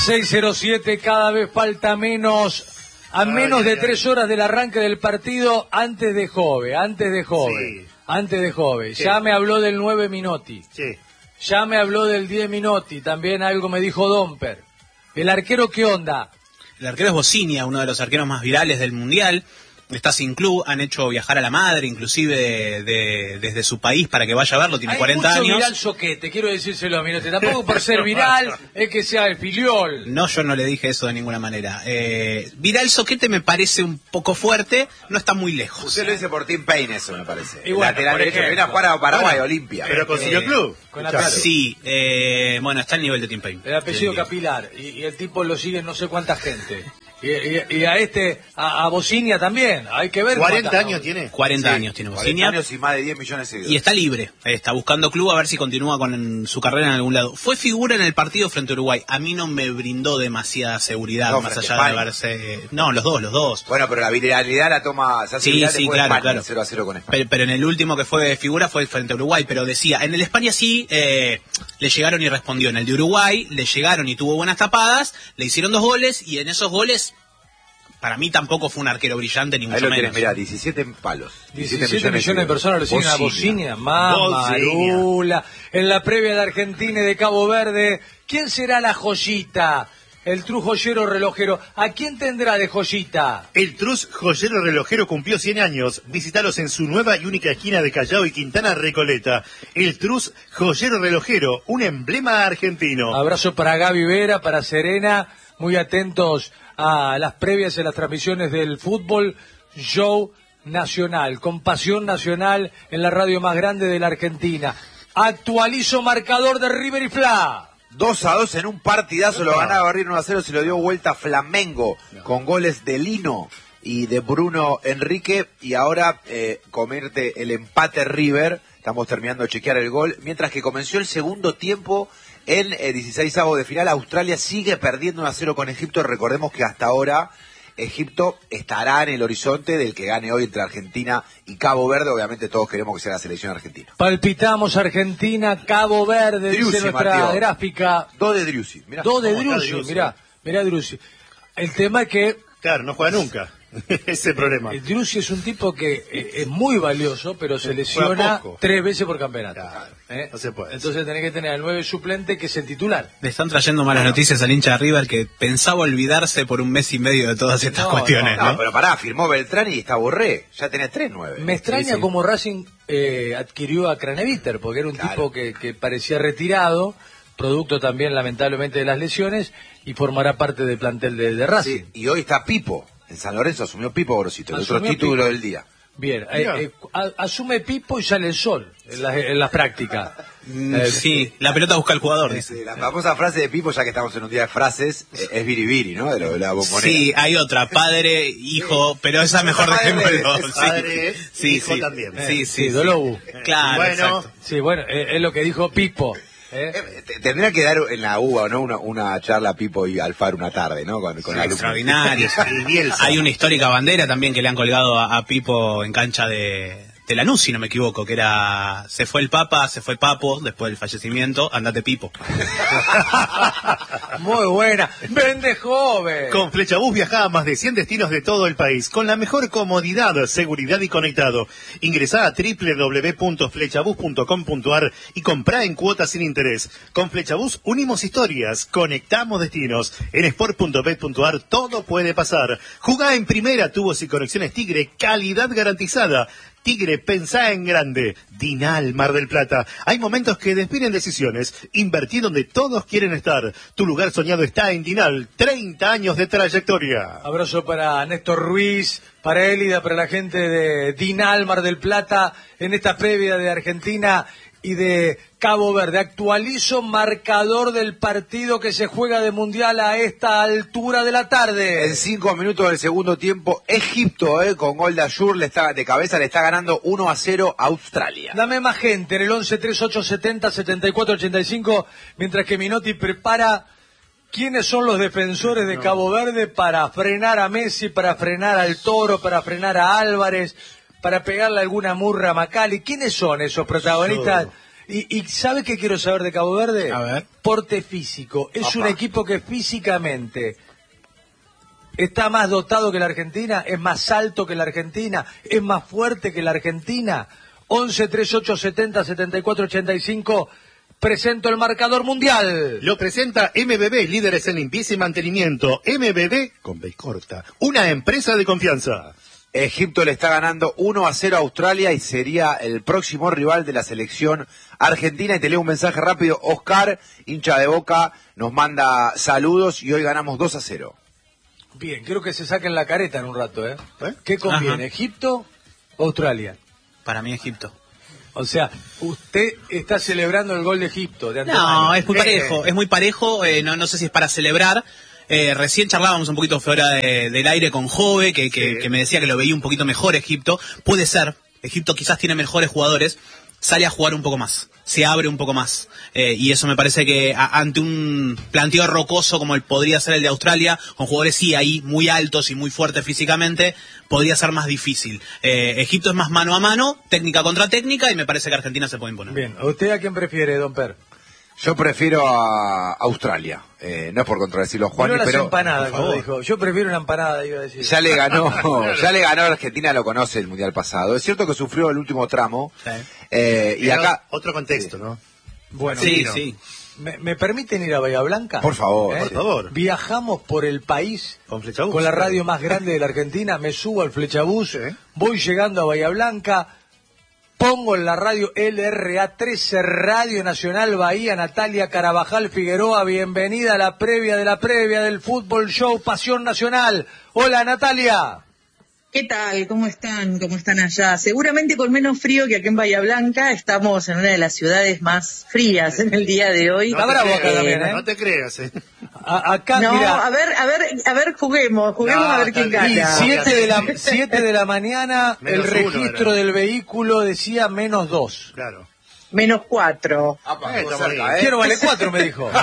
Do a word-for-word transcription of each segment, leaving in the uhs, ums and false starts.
seis cero siete, cada vez falta menos, a menos ay, de ay, tres ay. horas del arranque del partido, antes de Jove, antes de Jove, sí. antes de Jove. Sí. Ya me habló del nueve Minotti, sí. ya me habló del diez Minotti, también algo me dijo Domper. ¿El arquero qué onda? El arquero es Bocinia, uno de los arqueros más virales del Mundial. Está sin club, han hecho viajar a la madre, inclusive de, de, desde su país para que vaya a verlo, tiene Hay cuarenta mucho años. Viral Soquete, quiero decírselo a Minotti, tampoco por ser viral es que sea el filiol. No, yo no le dije eso de ninguna manera. Eh, viral Soquete me parece un poco fuerte, no está muy lejos. Usted lo dice por Tim Payne, eso me parece. Y bueno, lateral derecho, que viene a jugar a Paraguay, bueno, Olimpia. Pero consiguió eh, club. Con la sí, eh, bueno, está al nivel de Tim Payne. El apellido sí. Capilar, y, y el tipo lo sigue no sé cuánta gente. Y, y, y a este, a, a Bocinia también, hay que ver. ¿cuarenta años tiene? cuarenta sí, años tiene Bocinia. cuarenta años y más de diez millones de seguidores. Y está libre, está buscando club a ver si continúa con su carrera en algún lado. Fue figura en el partido frente a Uruguay. A mí no me brindó demasiada seguridad, no, más allá de verse... No, los dos, los dos. Bueno, pero la viralidad la toma... Se hace sí, sí, claro, España, claro. cero a cero con España. Pero, pero en el último que fue de figura fue frente a Uruguay, pero decía, en el España sí, eh, le llegaron y respondió. En el de Uruguay le llegaron y tuvo buenas tapadas, le hicieron dos goles y en esos goles... Para mí tampoco fue un arquero brillante, ni mucho Ahí lo menos. Tienes, mirá, diecisiete palos. diecisiete, diecisiete millones de personas lo siguen a Bocinia. Mamarula. En la previa de Argentina y de Cabo Verde, ¿quién será la joyita? El Trus Joyero Relojero. ¿A quién tendrá de joyita? El Trus Joyero Relojero cumplió cien años. Visítalos en su nueva y única esquina de Callao y Quintana Recoleta. El Trus Joyero Relojero, un emblema argentino. Abrazo para Gaby Vera, para Serena. Muy atentos a las previas y las transmisiones del fútbol. Show nacional, con pasión nacional en la radio más grande de la Argentina. Actualizo marcador de River y Fla. dos a dos en un partidazo, lo ganaba River uno a cero, se lo dio vuelta Flamengo, no. con goles de Lino y de Bruno Enrique, y ahora eh, convierte el empate River, estamos terminando de chequear el gol, mientras que comenzó el segundo tiempo en eh, dieciseisavos de final. Australia sigue perdiendo uno a cero con Egipto, recordemos que hasta ahora Egipto estará en el horizonte del que gane hoy entre Argentina y Cabo Verde. Obviamente todos queremos que sea la selección argentina. Palpitamos Argentina, Cabo Verde, Driussi, dice nuestra Mateo. Gráfica. Dos de Driussi. Mirá. Dos de Driussi, mirá, mirá Driussi. El tema es que... Claro, no juega nunca. Ese es el problema. El Driussi es un tipo que eh, es muy valioso, pero se lesiona tres veces por campeonato. Claro, ¿Eh? no se puede. Entonces tenés que tener al nueve suplente, que es el titular. Le están trayendo malas bueno. noticias al hincha de River, que pensaba olvidarse por un mes y medio de todas estas no, cuestiones. No, ¿no? no, pero pará, firmó Beltrán y está Borré. Ya tenés tres nueve. Me extraña sí, sí. cómo Racing eh, adquirió a Craneviter, porque era un claro. tipo que, que parecía retirado, producto también lamentablemente de las lesiones, y formará parte del plantel de, de Racing. Sí, y hoy está Pipo. En San Lorenzo asumió Pipo Gorosito, el otro título del día. Bien, eh, eh, asume Pipo y sale el sol en la, en la práctica. Mm, eh, sí, la pelota busca al jugador. Dice. Sí, la famosa frase de Pipo, ya que estamos en un día de frases, eh, es biribiri, ¿no? De, lo, de la bombonera. Sí, hay otra, padre, hijo, pero esa mejor dejémoslo. Sí, padre, sí, hijo sí, también. Sí, sí, sí, sí. Dolobu. Claro, bueno, exacto. Sí, bueno, eh, es lo que dijo Pipo. ¿Eh? Eh, tendría que dar en la U B A, ¿no? Una, una charla Pipo y Alfaro una tarde, ¿no? Con, con sí, extraordinario. Bielsa. Hay una histórica bandera también que le han colgado a, a Pipo en cancha de, de Lanús, si no me equivoco, que era: se fue el Papa, se fue Papo, después del fallecimiento, andate Pipo. Muy buena. Vende joven. Con Flechabús viajá a más de cien destinos de todo el país, con la mejor comodidad, seguridad y conectado. Ingresá a doble u doble u doble u punto flechabús punto com punto a r y comprá en cuotas sin interés. Con Flechabús unimos historias, conectamos destinos. En sport punto bet punto a r todo puede pasar. Jugá en primera, tubos y conexiones Tigre, calidad garantizada. Tigre, pensá en grande. Dinal, Mar del Plata. Hay momentos que definen decisiones. Invertí donde todos quieren estar. Tu lugar soñado está en Dinal. treinta años de trayectoria. Abrazo para Néstor Ruiz, para Élida, para la gente de Dinal, Mar del Plata, en esta previa de Argentina y de Cabo Verde. Actualizo marcador del partido que se juega de Mundial a esta altura de la tarde. En cinco minutos del segundo tiempo, Egipto, eh, con gol de Ayur, le está, de cabeza le está ganando uno a cero a Australia. Dame más gente en el once treinta y ocho setenta setenta y cuatro ochenta y cinco, mientras que Minotti prepara quiénes son los defensores de Cabo Verde para frenar a Messi, para frenar al Toro, para frenar a Álvarez, para pegarle alguna murra a Macali. ¿Quiénes son esos protagonistas? Y, y ¿sabe qué quiero saber de Cabo Verde? A ver. Porte físico. Es Opa. un equipo que físicamente está más dotado que la Argentina, es más alto que la Argentina, es más fuerte que la Argentina. once, treinta y ocho, setenta, setenta y cuatro, ochenta y cinco. Presento el marcador mundial. Lo presenta M B B, líderes en limpieza y mantenimiento. M B B con B corta, una empresa de confianza. Egipto le está ganando uno a cero a Australia y sería el próximo rival de la selección argentina. Y te leo un mensaje rápido. Oscar, hincha de Boca, nos manda saludos y hoy ganamos dos a cero. Bien, creo que se saquen la careta en un rato, ¿eh? ¿Eh? ¿Qué conviene, Ajá. Egipto o Australia? Para mí Egipto. O sea, usted está celebrando el gol de Egipto. De antemano. No, es muy Eh, parejo, es muy parejo, eh, no, no sé si es para celebrar. Eh, recién charlábamos un poquito fuera de- del aire con Jove, que, que, Sí. que me decía que lo veía un poquito mejor Egipto. Puede ser, Egipto quizás tiene mejores jugadores, sale a jugar un poco más, se abre un poco más. Eh, y eso me parece que a- ante un planteo rocoso como el podría ser el de Australia, con jugadores sí ahí muy altos y muy fuertes físicamente, podría ser más difícil. Eh, Egipto es más mano a mano, técnica contra técnica, y me parece que Argentina se puede imponer. Bien, ¿usted a quién prefiere, don Per? Yo prefiero a Australia. Eh, no es por contradecirlo, Juan, Miró las pero empanadas, por cuando favor. dijo. Yo prefiero una empanada, iba a decir. ya le ganó, ya le ganó a Argentina, lo conoce el mundial pasado. Es cierto que sufrió el último tramo. Sí. eh, y Pero acá, otro contexto, ¿no? Bueno, Sí, no. sí. ¿me, me permiten ir a Bahía Blanca? por favor, ¿Eh? Por favor. Viajamos por el país Con Flechabús. con la radio más grande de la Argentina, me subo al Flechabús, Sí. voy llegando a Bahía Blanca, pongo en la radio L R A trece, Radio Nacional Bahía, Natalia Carabajal Figueroa, bienvenida a la previa de la previa del Fútbol Show Pasión Nacional. Hola, Natalia. ¿Qué tal? ¿Cómo están? ¿Cómo están allá? Seguramente con menos frío que aquí en Bahía Blanca. Estamos en una de las ciudades más frías en el día de hoy. Está bravo acá Eh, también, ¿eh? No te creas, ¿eh? A- acá, No, mira, a ver, a ver, a ver, juguemos, juguemos No, a ver quién está bien. y gana. siete de la siete de la mañana Menos el uno registro era. del vehículo decía menos dos. Claro. Menos cuatro. Apa, Eh, estuvo estamos cerca, bien. ¿eh? Quiero vale cuatro, me dijo.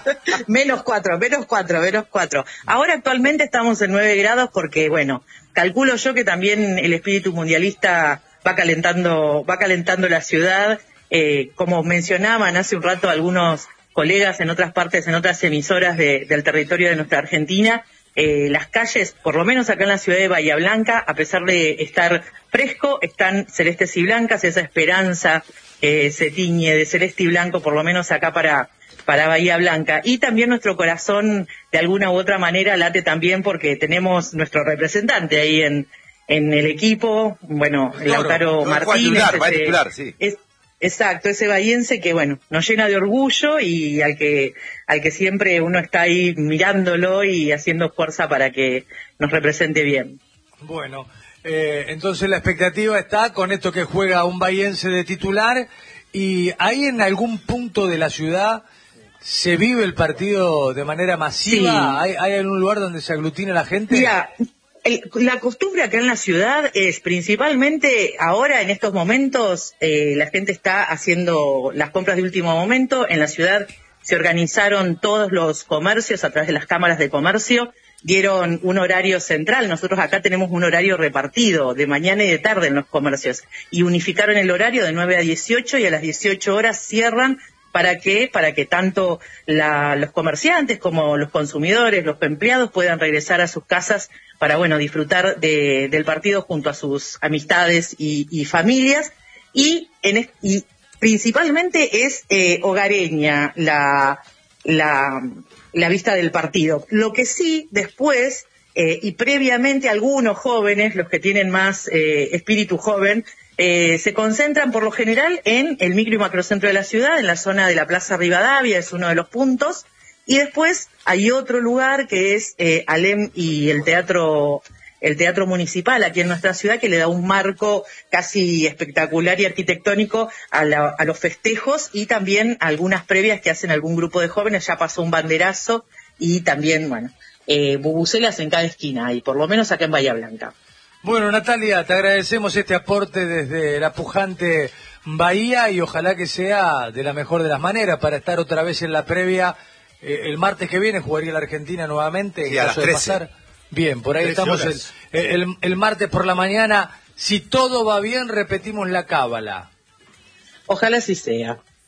Menos cuatro, menos cuatro, menos cuatro. Ahora actualmente estamos en nueve grados porque, bueno, calculo yo que también el espíritu mundialista va calentando, va calentando la ciudad. Eh, como mencionaban hace un rato algunos colegas en otras partes, en otras emisoras de- del territorio de nuestra Argentina, eh, las calles, por lo menos acá en la ciudad de Bahía Blanca, a pesar de estar fresco, están celestes y blancas, esa esperanza eh, se tiñe de celeste y blanco, por lo menos acá para, para Bahía Blanca. Y también nuestro corazón, de alguna u otra manera, late también porque tenemos nuestro representante ahí en, en el equipo, bueno, Claro, Lautaro va a Martínez. titular, va a ese- titular, sí. es- exacto, ese bahiense que, bueno, nos llena de orgullo y al que, al que siempre uno está ahí mirándolo y haciendo fuerza para que nos represente bien. Bueno, eh, entonces la expectativa está con esto que juega un bahiense de titular, y ahí en algún punto de la ciudad se vive el partido de manera masiva. Sí. ¿Hay, hay algún lugar donde se aglutina la gente? Mira, el- la costumbre acá en la ciudad es principalmente ahora en estos momentos eh, la gente está haciendo las compras de último momento. En la ciudad se organizaron todos los comercios a través de las cámaras de comercio, dieron un horario central. Nosotros acá tenemos un horario repartido de mañana y de tarde en los comercios y unificaron el horario de nueve a dieciocho y a las dieciocho horas cierran. ¿Para qué? Para que tanto la- los comerciantes como los consumidores, los empleados puedan regresar a sus casas para, bueno, disfrutar de- del partido junto a sus amistades y, y familias. Y, en es- y principalmente es eh, hogareña la, la, la vista del partido. Lo que sí, después, eh, y previamente algunos jóvenes, los que tienen más eh, espíritu joven, Eh, se concentran por lo general en el micro y macrocentro de la ciudad, en la zona de la Plaza Rivadavia, es uno de los puntos, y después hay otro lugar que es eh, Alem y el teatro el teatro municipal aquí en nuestra ciudad, que le da un marco casi espectacular y arquitectónico a, la- a los festejos, y también algunas previas que hacen algún grupo de jóvenes. Ya pasó un banderazo y también, bueno, eh, bubucelas en cada esquina, y por lo menos acá en Bahía Blanca. Bueno, Natalia, te agradecemos este aporte desde la pujante Bahía, y ojalá que sea de la mejor de las maneras para estar otra vez en la previa. Eh, el martes que viene jugaría la Argentina nuevamente, Sí, en a caso las de trece. pasar. Bien, por ahí trece estamos el, horas. el, el martes por la mañana. Si todo va bien, repetimos la cábala. Ojalá así sea.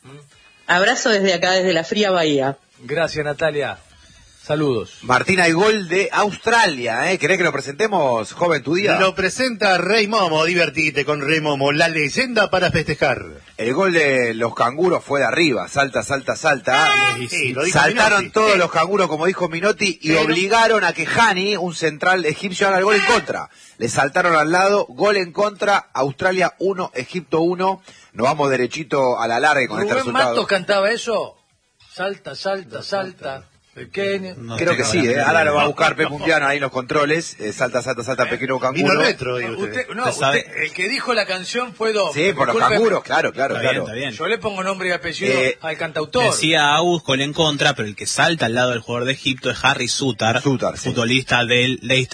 Abrazo desde acá, desde la fría Bahía. Gracias, Natalia. Saludos. Martín, hay gol de Australia, ¿eh? ¿Querés que lo presentemos, joven, tu día? Lo presenta Rey Momo, divertite con Rey Momo, la leyenda para festejar. El gol de los canguros fue de arriba, salta, salta, salta. Sí, sí, lo dijo Saltaron Minotti. todos los canguros, como dijo Minotti, y Pero- obligaron a que Hani, un central egipcio, haga el gol en contra. Le saltaron al lado, gol en contra, Australia uno, Egipto uno. Nos vamos derechito a la larga con este ¿Rubén resultado. Matos cantaba eso? Salta, salta, salta. Pequeño. No Creo que tengo sí, la ¿eh? menor Ahora lo va a idea. buscar Pep Mundiano ahí en los controles. Eh, salta, salta, salta, pequeño Vino canguro. retro, digo usted. Usted, no, Usted sabe- usted- el que dijo la canción fue Dom. Sí, por los Discúlpeme. canguros, claro, claro, Está bien, claro. está bien. Yo le pongo nombre y apellido Eh, al cantautor. Decía Agus gol en contra, pero el que salta al lado del jugador de Egipto es Harry Sutar, Sutar, sí. futbolista del Leicester